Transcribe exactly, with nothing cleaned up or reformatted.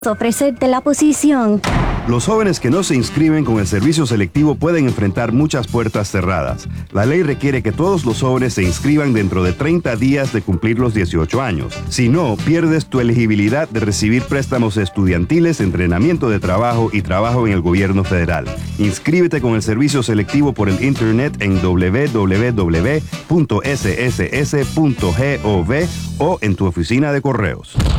ofrecerte la posición. Los jóvenes que no se inscriben con el servicio selectivo pueden enfrentar muchas puertas cerradas. La ley requiere que todos los jóvenes se inscriban dentro de treinta días de cumplir los dieciocho años. Si no, pierdes tu elegibilidad de recibir préstamos estudiantiles, entrenamiento de trabajo y trabajo en el gobierno federal. Inscríbete con el servicio selectivo por el internet en doble u doble u doble u punto s s s punto gov o en tu oficina de correos.